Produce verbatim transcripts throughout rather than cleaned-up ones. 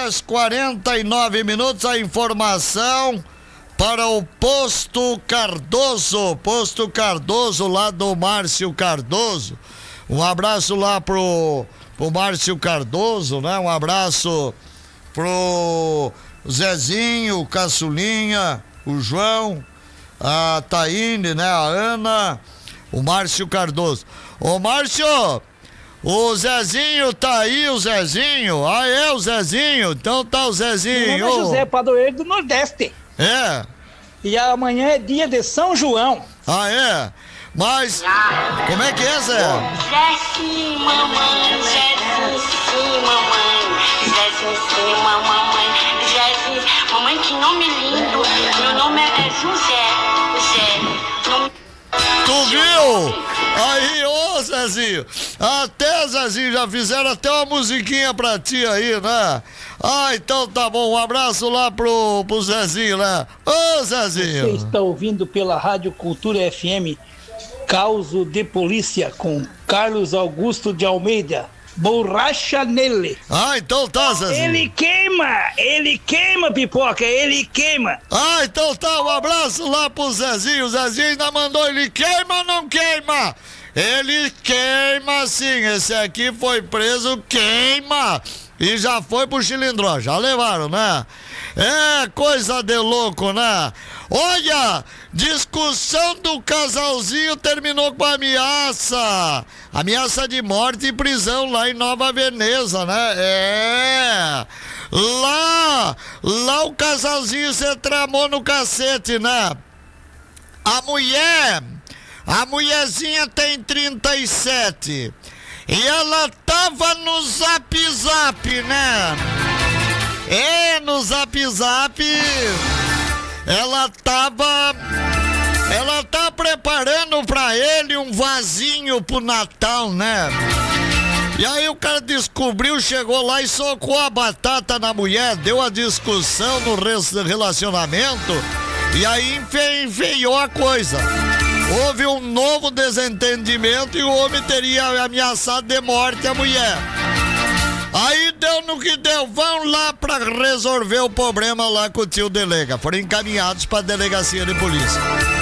horas e quarenta e nove minutos, a informação para o Posto Cardoso, Posto Cardoso lá do Márcio Cardoso. Um abraço lá pro, pro Márcio Cardoso, né? Um abraço pro Zezinho, o Caçulinha, o João, a Taíne, né? A Ana, o Márcio Cardoso. Ô Márcio, o Zezinho tá aí, o Zezinho? Ah, é o Zezinho? Então tá o Zezinho. Meu nome é José Padroeiro do Nordeste. É? E amanhã é dia de São João. Ah, é? Mas, como é que é, Zé? Zé sim, mamãe, Zé sim, mamãe, Zé sim, mamãe, Zé sim, mamãe, que nome lindo, meu nome é José, Zé, nome... Tu viu? Aí, ô Zezinho, até Zezinho, já fizeram até uma musiquinha pra ti aí, né? Ah, então tá bom, um abraço lá pro, pro Zezinho, né? Ô Zezinho! Você está ouvindo pela Rádio Cultura F M, Causo de Polícia com Carlos Augusto de Almeida. Borracha nele. Ah, então tá, Zezinho. Ele queima, ele queima, Pipoca, ele queima. Ah, então tá, um abraço lá pro Zezinho. O Zezinho ainda mandou, ele queima ou não queima? Ele queima sim, esse aqui foi preso, queima. E já foi pro Chilindró, já levaram, né? É coisa de louco, né? Olha, discussão do casalzinho terminou com ameaça. Ameaça de morte e prisão lá em Nova Veneza, né? É. Lá, lá o casalzinho se tramou no cacete, né? A mulher, a mulherzinha tem trinta e sete. E ela tava no Zap Zap, né? É, no Zap Zap, ela tava, ela tá preparando pra ele um vasinho pro Natal, né? E aí o cara descobriu, chegou lá e socou a batata na mulher, deu a discussão no relacionamento e aí enfe, enfeiou a coisa. Houve um novo desentendimento e o homem teria ameaçado de morte a mulher. Aí deu no que deu, vão lá pra resolver o problema lá com o tio delega. Foram encaminhados pra delegacia de polícia.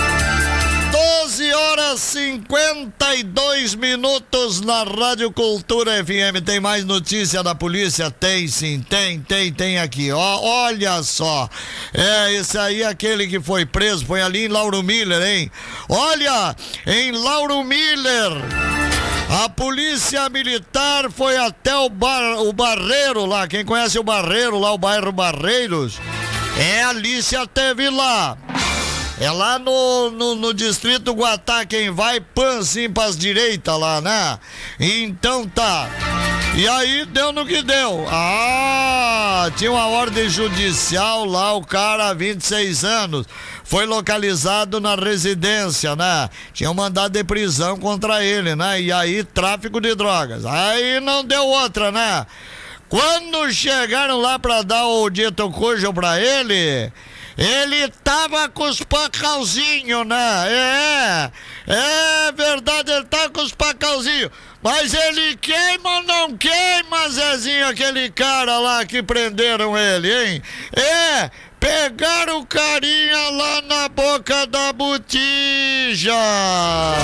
doze horas e cinquenta e dois minutos na Rádio Cultura F M. Tem mais notícia da polícia? Tem sim, tem, tem, tem aqui. Ó, olha só. É, esse aí é aquele que foi preso, foi ali em Lauro Miller, hein? Olha, em Lauro Miller, a polícia militar foi até o, bar, o Barreiro lá. Quem conhece o Barreiro lá, o bairro Barreiros? É, a Alicia teve lá. É lá no, no, no distrito Guatá, quem vai, pan assim pras direitas lá, né? Então tá. E aí deu no que deu. Ah, tinha uma ordem judicial lá, o cara, vinte e seis anos, foi localizado na residência, né? Tinha um mandado de prisão contra ele, né? E aí, tráfico de drogas. Aí não deu outra, né? Quando chegaram lá pra dar o dito cujo pra ele, ele tava com os pacalzinhos, né? É, é verdade, ele tá com os pacalzinhos. Mas ele queima ou não queima, Zezinho, aquele cara lá que prenderam ele, hein? É, pegaram o carinha lá na boca da botija.